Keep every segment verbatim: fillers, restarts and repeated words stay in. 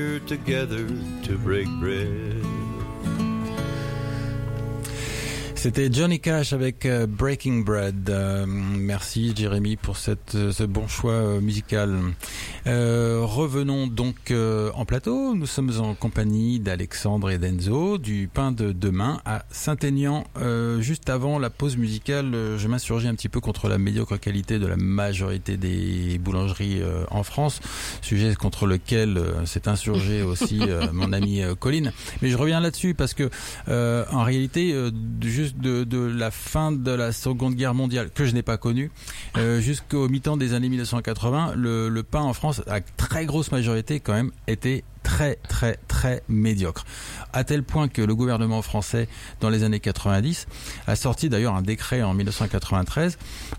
Together to break bread. C'était Johnny Cash avec euh, Breaking Bread. Euh, merci Jérémy pour cette, ce bon choix euh, musical. Euh, revenons donc euh, en plateau. Nous sommes en compagnie d'Alexandre et d'Enzo du Pain de Demain à Saint-Aignan. Euh, juste avant la pause musicale, euh, je m'insurgeais un petit peu contre la médiocre qualité de la majorité des boulangeries euh, en France, sujet contre lequel euh, s'est insurgé aussi euh, mon ami euh, Colline. Mais je reviens là-dessus parce que euh, en réalité, euh, juste De, de la fin de la Seconde Guerre mondiale, que je n'ai pas connue, euh, jusqu'au mi-temps des années mille neuf cent quatre-vingts, le, le pain en France, à très grosse majorité quand même, était très très très médiocre. À tel point que le gouvernement français, dans les années quatre-vingt-dix, a sorti d'ailleurs un décret en mille neuf cent quatre-vingt-treize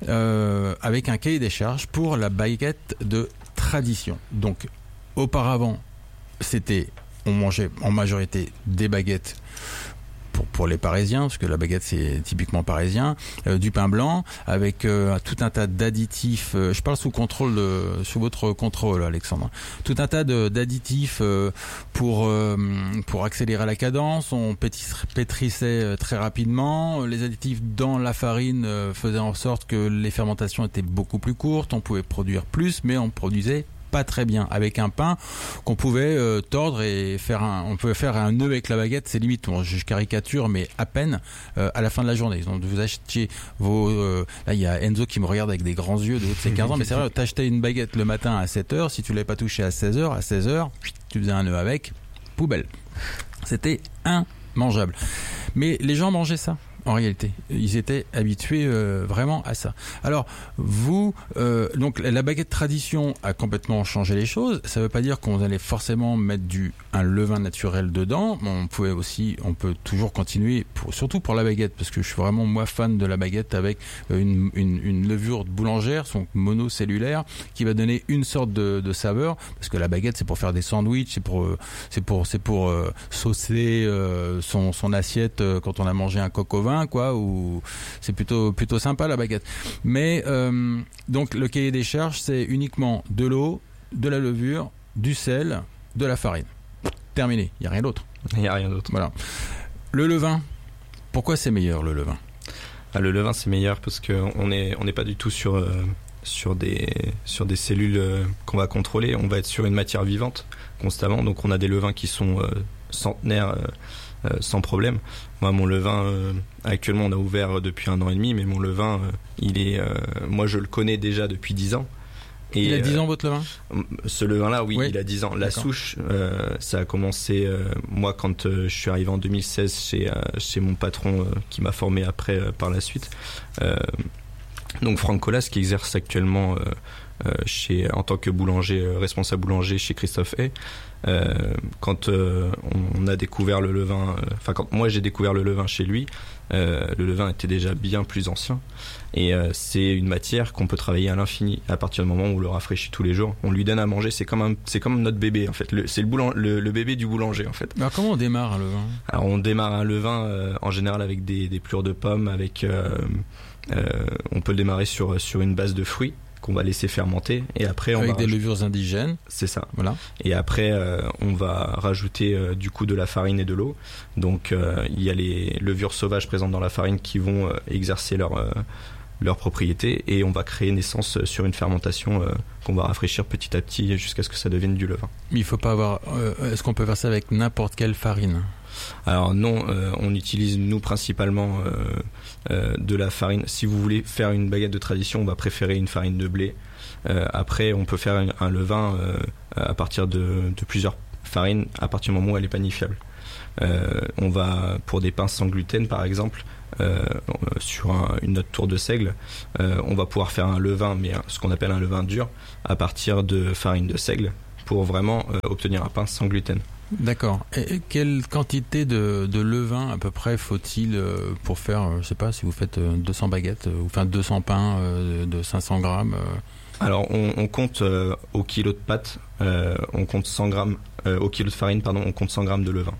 euh, avec un cahier des charges pour la baguette de tradition. Donc, auparavant, c'était, on mangeait en majorité des baguettes Pour, pour les Parisiens, parce que la baguette c'est typiquement parisien, euh, du pain blanc avec euh, tout un tas d'additifs. Euh, je parle sous contrôle, de, sous votre contrôle, Alexandre. Tout un tas de, d'additifs euh, pour euh, pour accélérer la cadence. On pétis, pétrissait euh, très rapidement. Les additifs dans la farine euh, faisaient en sorte que les fermentations étaient beaucoup plus courtes. On pouvait produire plus, mais on produisait pas très bien avec un pain qu'on pouvait euh, tordre et faire un on pouvait faire un nœud avec la baguette, c'est limite, bon, je caricature mais à peine euh, à la fin de la journée. Donc vous achetiez vos euh, là il y a Enzo qui me regarde avec des grands yeux de haut de ses quinze ans, mais c'est vrai, t'achetais une baguette le matin à sept heures, si tu l'avais pas touché à seize heures, à seize heures tu faisais un nœud avec, poubelle. C'était immangeable. Mais les gens mangeaient ça. En réalité, ils étaient habitués euh, vraiment à ça. Alors, vous, euh, donc la baguette tradition a complètement changé les choses. Ça ne veut pas dire qu'on allait forcément mettre du un levain naturel dedans. On pouvait aussi, on peut toujours continuer, pour, surtout pour la baguette, parce que je suis vraiment moi fan de la baguette avec une, une, une levure boulangère, son monocellulaire, qui va donner une sorte de, de saveur. Parce que la baguette, c'est pour faire des sandwichs, c'est pour, c'est pour, c'est pour euh, saucer euh, son, son assiette euh, quand on a mangé un coq au vin. Quoi, ou c'est plutôt plutôt sympa la baguette. Mais euh, donc le cahier des charges, c'est uniquement de l'eau, de la levure, du sel, de la farine. Terminé. Il y a rien d'autre. Il y a rien d'autre. Voilà. Le levain. Pourquoi c'est meilleur le levain ? Ah, le levain c'est meilleur parce que on est on n'est pas du tout sur euh, sur des sur des cellules euh, qu'on va contrôler. On va être sur une matière vivante constamment. Donc on a des levains qui sont euh, centenaires. Euh, Euh, sans problème. Moi, mon levain, euh, actuellement, on a ouvert depuis un an et demi, mais mon levain, euh, il est, euh, moi, je le connais déjà depuis dix ans. Et il a dix euh, ans, votre levain ? Ce levain-là, oui, oui, il a dix ans. La d'accord. souche, euh, ça a commencé, euh, moi, quand euh, je suis arrivé en deux mille seize chez, euh, chez mon patron euh, qui m'a formé après, euh, par la suite. Euh, donc, Franck Colas, qui exerce actuellement euh, euh, chez, en tant que boulanger, euh, responsable boulanger chez Christophe Hay. Euh, quand euh, on, on a découvert le levain, enfin euh, quand moi j'ai découvert le levain chez lui, euh, le levain était déjà bien plus ancien et euh, c'est une matière qu'on peut travailler à l'infini à partir du moment où on le rafraîchit tous les jours. On lui donne à manger, c'est comme un, c'est comme notre bébé en fait. Le, c'est le, boulan, le, le bébé du boulanger en fait. Alors comment on démarre un levain ? Alors on démarre un levain euh, en général avec des, des plures de pommes, avec euh, euh, on peut le démarrer sur sur une base de fruits qu'on va laisser fermenter et après on avec va des rajouter... levures indigènes. C'est ça. Voilà. Et après euh, on va rajouter euh, du coup de la farine et de l'eau. Donc euh, il y a les levures sauvages présentes dans la farine qui vont euh, exercer leur euh, leurs propriétés et on va créer naissance sur une fermentation euh, qu'on va rafraîchir petit à petit jusqu'à ce que ça devienne du levain. Mais il faut pas avoir. Euh, est-ce qu'on peut faire ça avec n'importe quelle farine ? Alors non, euh, on utilise nous principalement euh, euh, de la farine. Si vous voulez faire une baguette de tradition, on va préférer une farine de blé. Euh, après, on peut faire un, un levain euh, à partir de, de plusieurs farines à partir du moment où elle est panifiable. Euh, on va pour des pains sans gluten par exemple. Euh, sur un, une autre tour de seigle, euh, on va pouvoir faire un levain, mais ce qu'on appelle un levain dur, à partir de farine de seigle, pour vraiment euh, obtenir un pain sans gluten. D'accord. Et quelle quantité de, de levain à peu près faut-il euh, pour faire, euh, je sais pas, si vous faites euh, deux cents baguettes, euh, ou enfin deux cents pains euh, de cinq cents grammes euh... Alors on, on compte euh, au kilo de pâte, euh, on compte cent grammes, euh, au kilo de farine, pardon, on compte cent grammes de levain.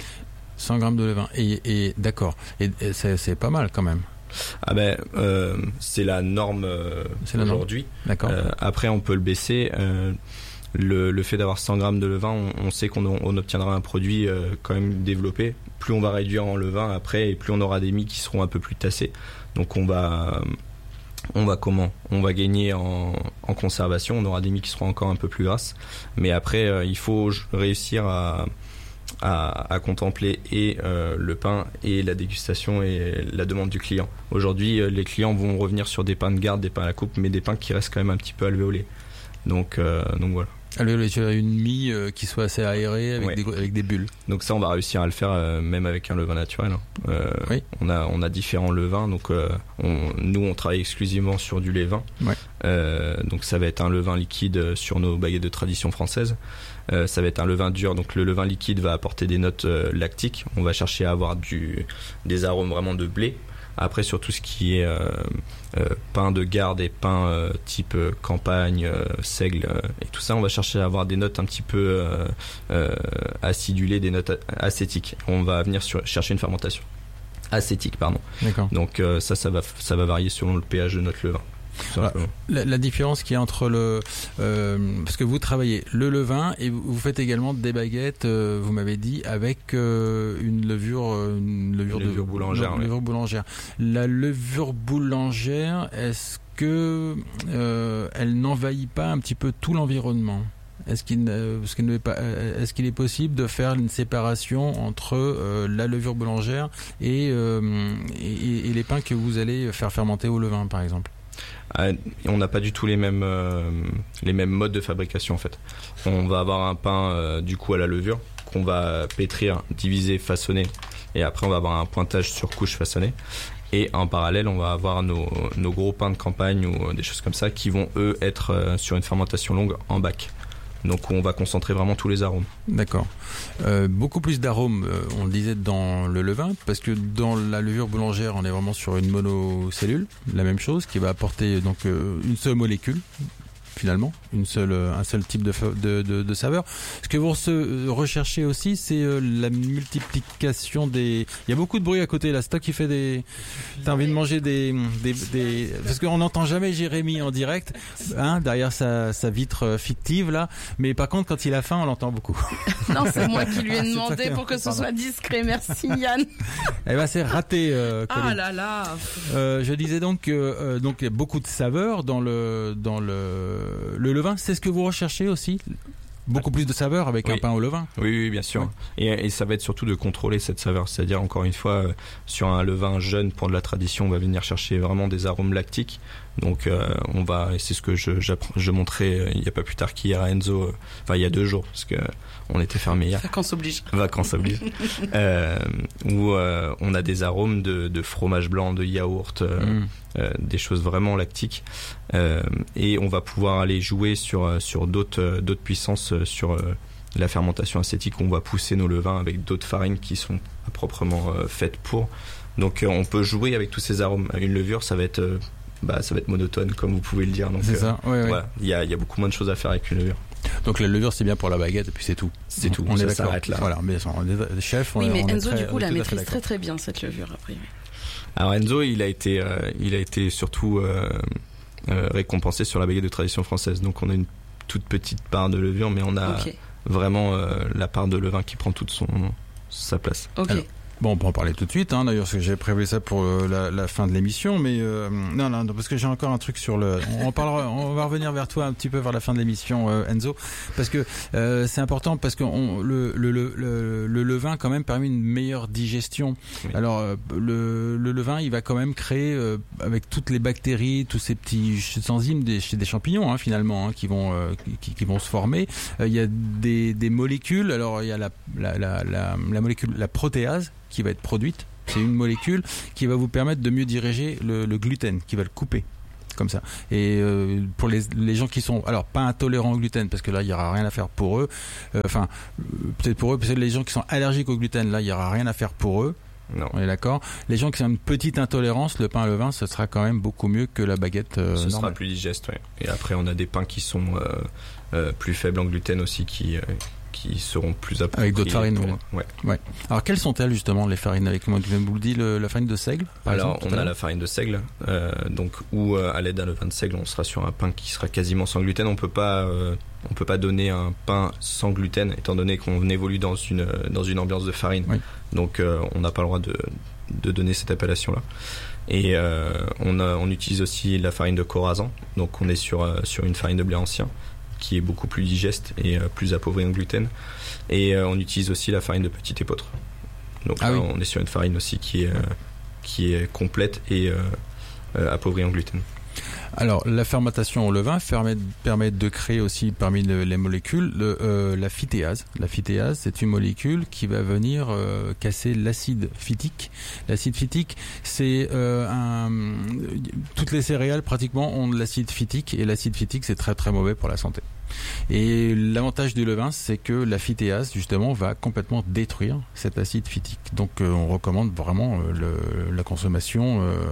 cent grammes de levain. Et, et d'accord. Et, et c'est, c'est pas mal quand même. Ah ben, euh, c'est la norme euh, c'est la aujourd'hui. Norme. D'accord. Euh, après, on peut le baisser. Euh, le, le fait d'avoir cent grammes de levain, on, on sait qu'on on obtiendra un produit euh, quand même développé. Plus on va réduire en levain après, et plus on aura des mie qui seront un peu plus tassés. Donc on va, on va comment On va gagner en, en conservation. On aura des mie qui seront encore un peu plus grasses. Mais après, euh, il faut réussir à À, à contempler et euh, le pain et la dégustation et la demande du client. Aujourd'hui, euh, les clients vont revenir sur des pains de garde, des pains à la coupe, mais des pains qui restent quand même un petit peu alvéolés. Donc, euh, donc voilà. Alvéolés, tu as une mie euh, qui soit assez aérée avec, ouais. des, avec des bulles. Donc ça, on va réussir à le faire euh, même avec un levain naturel. Hein. Euh, oui. On a on a différents levains. Donc euh, on, nous, on travaille exclusivement sur du levain. Ouais. Euh, donc ça va être un levain liquide sur nos baguettes de tradition française. Euh, ça va être un levain dur, donc le levain liquide va apporter des notes euh, lactiques. On va chercher à avoir du, des arômes vraiment de blé. Après, sur tout ce qui est euh, euh, pain de garde et pain euh, type euh, campagne, euh, seigle euh, et tout ça, on va chercher à avoir des notes un petit peu euh, euh, acidulées, des notes acétiques. On va venir sur, chercher une fermentation acétique, pardon. D'accord. Donc euh, ça, ça va, ça va varier selon le pH de notre levain. Alors, la, la différence qu'il y a entre le euh, parce que vous travaillez le levain et vous, vous faites également des baguettes, euh, vous m'avez dit, avec euh, une levure une levure, une levure de, boulangère, une levure ouais. boulangère. La levure boulangère, est-ce que euh, elle n'envahit pas un petit peu tout l'environnement? Est-ce qu'il, est-ce qu'il, pas, est-ce qu'il est possible de faire une séparation entre euh, la levure boulangère et, euh, et, et les pains que vous allez faire fermenter au levain, par exemple? On n'a pas du tout les mêmes euh, les mêmes modes de fabrication en fait. On va avoir un pain euh, du coup à la levure qu'on va pétrir, diviser, façonner, et après on va avoir un pointage sur couche façonnée. Et en parallèle, on va avoir nos, nos gros pains de campagne ou des choses comme ça qui vont eux être euh, sur une fermentation longue en bac. Donc on va concentrer vraiment tous les arômes. D'accord. Euh, beaucoup plus d'arômes, euh, on le disait, dans le levain, parce que dans la levure boulangère, on est vraiment sur une monocellule, la même chose, qui va apporter donc euh, une seule molécule, finalement, une seule, un seul type de, de, de, de saveur. Ce que vous recherchez aussi, c'est euh, la multiplication des... Il y a beaucoup de bruit à côté, là. C'est toi qui fait des... T'as envie de manger des... des, des... Parce qu'on n'entend jamais Jérémy en direct, hein, derrière sa, sa vitre fictive, là. Mais par contre, quand il a faim, on l'entend beaucoup. Non, c'est moi qui lui ai demandé pour que ce Pardon. soit discret. Merci, Yann. Eh ben, c'est raté, euh, Colline. Ah là là. Euh, je disais donc, euh, donc, il y a beaucoup de saveurs dans le, dans le, le levain. C'est ce que vous recherchez aussi? Beaucoup plus de saveur avec oui. un pain au levain. Oui, oui, bien sûr. Oui. Et, et ça va être surtout de contrôler cette saveur. C'est-à-dire, encore une fois, euh, sur un levain jeune pour de la tradition, on va venir chercher vraiment des arômes lactiques. Donc, euh, on va, et c'est ce que je, je montrais euh, il n'y a pas plus tard qu'hier à Enzo, euh, enfin, il y a deux jours, parce que on était fermé hier. Vacances oblige. Vacances oblige. euh, où euh, on a des arômes de, de fromage blanc, de yaourt, euh, mm. euh, des choses vraiment lactiques. Euh, et on va pouvoir aller jouer sur, sur d'autres, euh, d'autres puissances, euh, sur euh, la fermentation acétique. On va pousser nos levains avec d'autres farines qui sont proprement euh, faites pour. Donc, euh, on peut jouer avec tous ces arômes. Une levure, ça va être... Euh, Bah, ça va être monotone, comme vous pouvez le dire. Donc, c'est ça, oui, euh, oui. Voilà, il y a, il y a beaucoup moins de choses à faire avec une levure. Donc la levure, c'est bien pour la baguette, et puis c'est tout. C'est tout, on ça est d'accord. s'arrête là. Voilà, mais on est chef. Oui, on mais on Enzo, très, du coup, la maîtrise très, très très bien, cette levure, après. Alors Enzo, il a été, euh, il a été surtout euh, euh, récompensé sur la baguette de tradition française. Donc on a une toute petite part de levure, mais on a okay. vraiment euh, la part de levain qui prend toute son, sa place. Ok. Alors, bon, on peut en parler tout de suite, hein, d'ailleurs, parce que j'ai prévu ça pour euh, la, la fin de l'émission, mais euh, non, non, parce que j'ai encore un truc sur le... On, on parlera, on va revenir vers toi un petit peu vers la fin de l'émission, euh, Enzo, parce que euh, c'est important, parce que on, le, le, le, le, le levain, quand même, permet une meilleure digestion. Oui. Alors, euh, le, le levain, il va quand même créer, euh, avec toutes les bactéries, tous ces petits enzymes, des, des champignons, hein, finalement, hein, qui, vont, euh, qui, qui vont se former. Euh, il y a des, des molécules, alors il y a la, la, la, la, la molécule, la protéase, qui va être produite. C'est une molécule qui va vous permettre de mieux diriger le, le gluten, qui va le couper comme ça. Et euh, pour les, les gens qui sont alors pas intolérants au gluten, parce que là il y aura rien à faire pour eux. Enfin, euh, peut-être pour eux, peut-être les gens qui sont allergiques au gluten, là il y aura rien à faire pour eux. Non. On est d'accord. Les gens qui ont une petite intolérance, le pain à levain, ce sera quand même beaucoup mieux que la baguette euh, Ce normale. sera plus digeste, oui. Et après, on a des pains qui sont euh, euh, plus faibles en gluten aussi, qui, euh, qui seront plus appropriées. Avec d'autres farines, pour... ouais. ouais. ouais. Alors quelles sont-elles justement les farines avec moi? Tu vous le dis, le, la farine de seigle par Alors exemple, on a la farine de seigle, euh, donc où euh, à l'aide d'un levain de seigle, on sera sur un pain qui sera quasiment sans gluten. On peut pas, euh, on peut pas donner un pain sans gluten, étant donné qu'on évolue dans une dans une ambiance de farine. Oui. Donc euh, on n'a pas le droit de de donner cette appellation-là. Et euh, on, a, on utilise aussi la farine de Corazan, donc on est sur, euh, sur une farine de blé ancien qui est beaucoup plus digeste et euh, plus appauvrie en gluten. Et euh, on utilise aussi la farine de petit épeautre. Donc ah là, oui. on est sur une farine aussi qui est, euh, qui est complète et euh, euh, appauvrie en gluten. Alors, la fermentation au levain permet, permet de créer aussi parmi le, les molécules le, euh, la phytéase. La phytéase, c'est une molécule qui va venir euh, casser l'acide phytique. L'acide phytique, c'est euh, un... Toutes les céréales pratiquement ont de l'acide phytique et l'acide phytique, c'est très très mauvais pour la santé. Et l'avantage du levain, c'est que la phytéase, justement, va complètement détruire cet acide phytique. Donc, euh, on recommande vraiment euh, le, la consommation... Euh,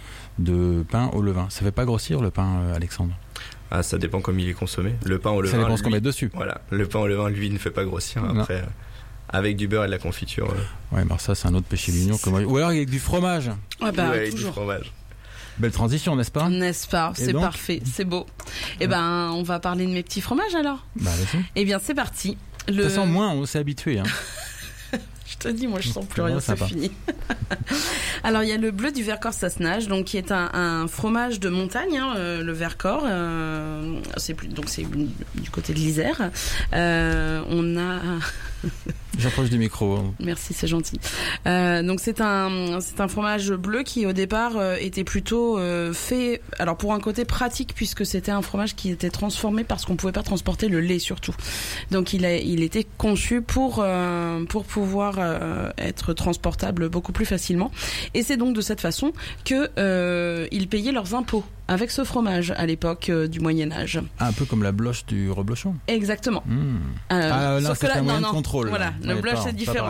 de pain au levain. Ça fait pas grossir le pain, Alexandre? Ah, ça dépend comment il est consommé. Le pain au levain. Ça dépend lui, ce qu'on met dessus. Voilà, le pain au levain, lui, ne fait pas grossir. Après, euh, avec du beurre et de la confiture. Euh... Ouais, mais ça, c'est un autre péché mignon. Comme... Ou alors avec du fromage. Ouais, bah, ou avec toujours. du fromage. Belle transition, n'est-ce pas? N'est-ce pas? C'est donc parfait, c'est beau. Eh ben, on va parler de mes petits fromages alors. Bah, vas-y. Eh bien, c'est parti. Le... De toute façon, moins, on s'est habitué. Hein. Je te dis, moi, je sens plus rien, c'est sympa. fini. Alors, il y a le bleu du Vercors Sassenage, donc qui est un, un fromage de montagne, hein, euh, le Vercors. Euh, c'est plus, donc c'est du côté de l'Isère. Euh, on a. J'approche du micro. Merci, c'est gentil. Euh, donc c'est un c'est un fromage bleu qui au départ euh, était plutôt euh, fait alors pour un côté pratique puisque c'était un fromage qui était transformé parce qu'on pouvait pas transporter le lait surtout. Donc il a il était conçu pour euh, pour pouvoir euh, être transportable beaucoup plus facilement et c'est donc de cette façon que euh, ils payaient leurs impôts avec ce fromage à l'époque euh, du Moyen-Âge. Ah, un peu comme la bloche du reblochon. Exactement. Mmh. Euh, ah, là, c'est un moyen non, de contrôle. Voilà, là. le Ouais, blush pas, c'est différent.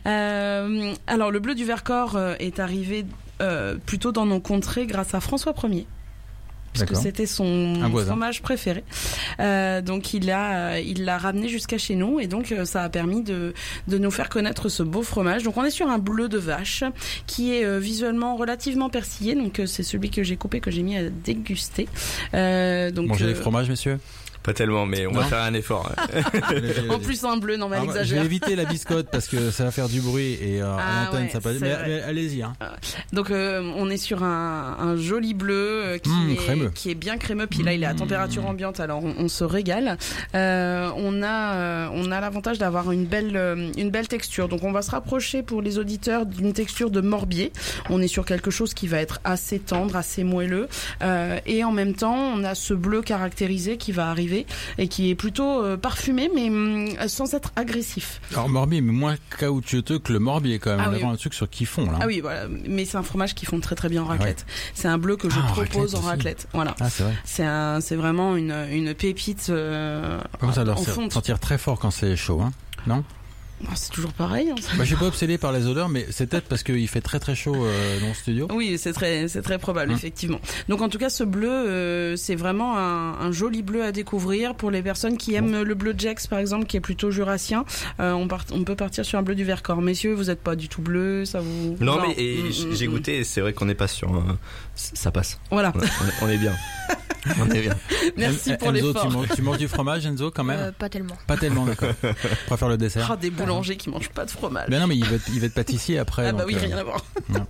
Euh, alors le bleu du Vercors euh, est arrivé euh, plutôt dans nos contrées grâce à François Ier. Parce que c'était son fromage préféré. Euh, donc il a, il l'a ramené jusqu'à chez nous et donc euh, ça a permis de, de nous faire connaître ce beau fromage. Donc on est sur un bleu de vache qui est euh, visuellement relativement persillé. Donc euh, c'est celui que j'ai coupé, que j'ai mis à déguster. Euh, donc, Mangez euh, les fromages, messieurs? Pas tellement, mais on non. va faire un effort. En plus un bleu, non mais elle Alors, exagère. je vais éviter la biscotte parce que ça va faire du bruit et euh, Ah à l'antenne ouais, ça peut. c'est Mais, vrai. mais allez-y. Hein. Donc euh, on est sur un, un joli bleu euh, qui, Mmh, est, crémeux. qui est bien crémeux. Puis là il est à température ambiante, alors on, on se régale. Euh, on a euh, on a l'avantage d'avoir une belle euh, une belle texture. Donc on va se rapprocher pour les auditeurs d'une texture de morbier. On est sur quelque chose qui va être assez tendre, assez moelleux, euh, et en même temps on a ce bleu caractérisé qui va arriver et qui est plutôt euh, parfumé mais hum, sans être agressif. Alors morbier, mais moins caoutchouteux que le morbier quand même. Ah on a oui. vraiment un truc sur qui fond là. Ah oui, voilà. Mais c'est un fromage qui fond très très bien en raclette. Ouais. C'est un bleu que je Ah, en propose raclette en aussi. raclette. Voilà. Ah c'est vrai. C'est un, c'est vraiment une, une pépite. Euh, Comment ça doit en fonte. sentir très fort quand c'est chaud, hein? Non? Oh, c'est toujours pareil. Hein. Bah, je suis pas obsédé par les odeurs, mais c'est peut-être parce qu'il fait très très chaud euh, dans le studio. Oui, c'est très, c'est très probable, Hum. effectivement. Donc en tout cas, ce bleu, euh, c'est vraiment un, un joli bleu à découvrir pour les personnes qui aiment bon. le bleu Jex, par exemple, qui est plutôt jurassien. Euh, on, part, on peut partir sur un bleu du Vercors. Messieurs, vous êtes pas du tout bleu, ça vous. Non, non. mais et, mmh, j'ai mmh. goûté et c'est vrai qu'on n'est pas sur. Un... Ça passe. Voilà. On est, on est bien. On est bien. Merci En- pour Enzo, l'effort. tu manges, tu manges du fromage, Enzo, quand même? Euh, pas tellement. Pas tellement, d'accord. Je préfère le dessert. Ah, des boulangers qui mangent pas de fromage. Ben non, mais il va être, il va être pâtissier après. Ah bah donc, oui, euh, rien à voir. non.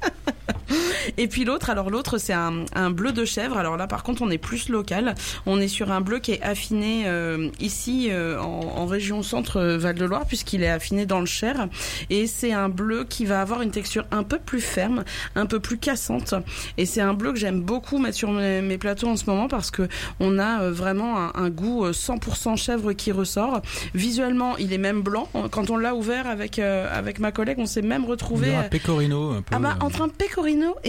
Et puis l'autre, alors l'autre c'est un, un bleu de chèvre. Alors là par contre on est plus local. On est sur un bleu qui est affiné euh, ici euh, en, en région centre euh, Val-de-Loire puisqu'il est affiné dans le Cher. Et c'est un bleu qui va avoir une texture un peu plus ferme, un peu plus cassante. Et c'est un bleu que j'aime beaucoup mettre sur mes, mes plateaux en ce moment parce que on a euh, vraiment un, un goût cent pour cent chèvre qui ressort. Visuellement il est même blanc. Quand on l'a ouvert avec, euh, avec ma collègue on s'est même retrouvé... On dirait un euh, pecorino un peu. ah bah euh, entre un pecorino et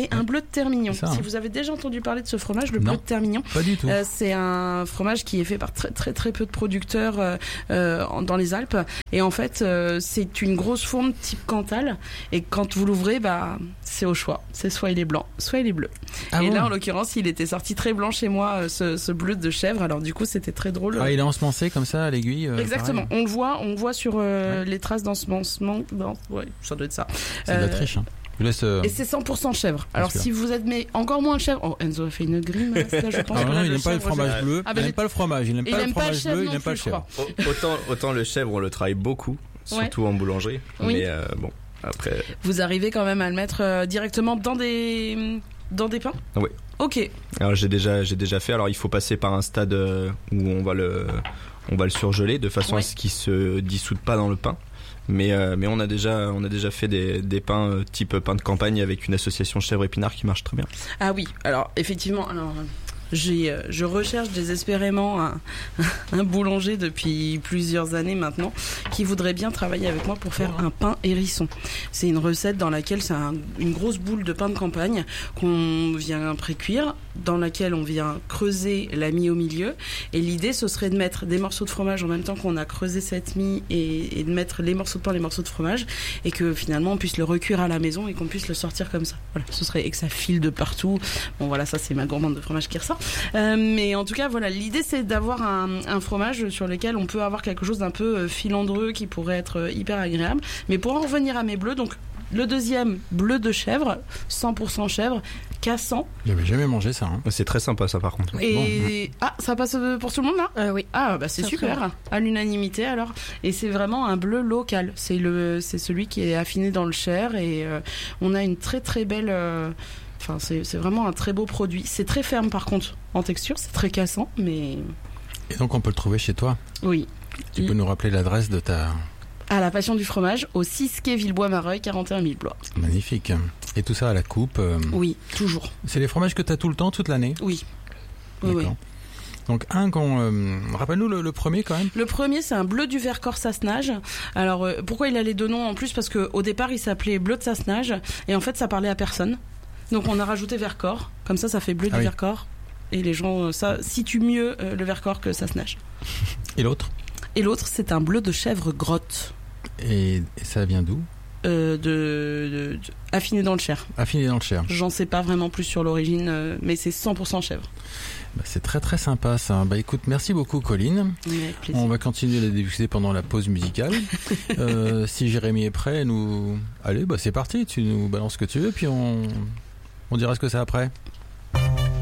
et un bleu de Termignon. Ça, hein. Si vous avez déjà entendu parler de ce fromage, le Non. bleu de Termignon, Pas du tout. euh, c'est un fromage qui est fait par très très très peu de producteurs euh, euh, en- dans les Alpes. Et en fait, euh, c'est une grosse fourme type Cantal. Et quand vous l'ouvrez, bah, c'est au choix. C'est soit il est blanc, soit il est bleu. Ah et bon là, en l'occurrence, il était sorti très blanc chez moi, euh, ce, ce bleu de chèvre. Alors du coup, c'était très drôle. Ah, il est ensemencé comme ça à l'aiguille. euh, Exactement. pareil. On le voit, on voit sur euh, les traces d'ensemencement. Dans... Ouais, ça doit être ça. C'est de la Euh, triche. Hein. Je vous laisse. euh, Et c'est cent pour cent chèvre. Alors sûr. si vous êtes mais encore moins chèvre, oh Enzo a fait une grimace là, je pense Ah que non, là, il n'aime pas le chèvre, fromage je- bleu. Ah, Il ben, n'aime pas le fromage. Il n'aime il pas le aime pas le fromage chèvre bleu. Il non n'aime pas le plus, je chèvre. crois. Au- Autant, autant le chèvre, on le travaille beaucoup, surtout en boulangerie. Oui. Mais euh, bon, après. Vous arrivez quand même à le mettre euh, directement dans des dans des pains. Oui. Ok. Alors j'ai déjà, j'ai déjà fait. Alors il faut passer par un stade euh, où on va le, on va le surgeler de façon Ouais. à ce qu'il se dissoude pas dans le pain. Mais, euh, mais on a déjà, on a déjà fait des, des pains euh, type pain de campagne avec une association chèvre épinard qui marche très bien. Ah oui. Alors effectivement. Alors euh, j'ai euh, je recherche désespérément un, un boulanger depuis plusieurs années maintenant qui voudrait bien travailler avec moi pour faire un pain hérisson. C'est une recette dans laquelle c'est un- une grosse boule de pain de campagne qu'on vient pré-cuire, dans laquelle on vient creuser la mie au milieu. Et l'idée, ce serait de mettre des morceaux de fromage en même temps qu'on a creusé cette mie et, et de mettre les morceaux de pain, les morceaux de fromage, et que finalement on puisse le recuire à la maison et qu'on puisse le sortir comme ça. Voilà, ce serait et que ça file de partout. Bon voilà, ça c'est ma gourmande de fromage qui ressort. Euh, mais en tout cas, voilà, l'idée c'est d'avoir un, un fromage sur lequel on peut avoir quelque chose d'un peu euh, filandreux qui pourrait être euh, hyper agréable. Mais pour en revenir à mes bleus, donc le deuxième, bleu de chèvre, cent pour cent chèvre, cassant. J'avais jamais mangé ça. Hein. C'est très sympa ça par contre. Et ah, ça passe euh, pour tout le monde là Euh, oui. Ah bah c'est Ça, super, très à l'unanimité alors. Et c'est vraiment un bleu local. C'est le, c'est celui qui est affiné dans le Cher et euh, on a une très très belle. euh, Enfin, c'est, c'est vraiment un très beau produit. C'est très ferme par contre en texture, c'est très cassant, mais Et donc on peut le trouver chez toi. oui. Tu Il- peux nous rappeler l'adresse de ta. À la Passion du fromage, au six quai Villebois-Mareuil, quarante et un mille Blois. Magnifique. Et tout ça à la coupe. euh, Oui, toujours. C'est les fromages que tu as tout le temps, toute l'année. Oui. Oui, oui. D'accord. Donc un qu'on. euh, Rappelle-nous le, le premier quand même. Le premier, c'est un bleu du Vercors Sassenage. Alors, euh, pourquoi il a les deux noms en plus? Parce qu'au départ, il s'appelait bleu de Sassenage. Et en fait, ça parlait à personne. Donc, on a rajouté Vercors. Comme ça, ça fait bleu Ah du oui. Vercors. Et les gens, euh, ça situent mieux euh, le Vercors que Sassenage. Et l'autre. Et l'autre, c'est un bleu de chèvre grotte. Et, et ça vient d'où? Euh, de, de- de- affiné dans le Cher. Affiné dans le Cher. J'en sais pas vraiment plus sur l'origine, euh, mais c'est cent pour cent chèvre. Bah, c'est très très sympa ça. Bah écoute, merci beaucoup Colline. Oui, avec plaisir. On va continuer à la déguster pendant la pause musicale. euh, si Jérémy est prêt, nous. Allez, bah c'est parti. Tu nous balances ce que tu veux, puis on, on dira ce que c'est après.